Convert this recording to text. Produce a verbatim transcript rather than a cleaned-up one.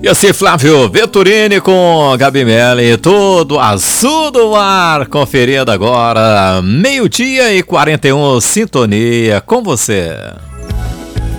E assim, Flávio Venturini com Gabi Melli, todo azul do mar, conferindo agora, meio-dia e quarenta e um, sintonia com você.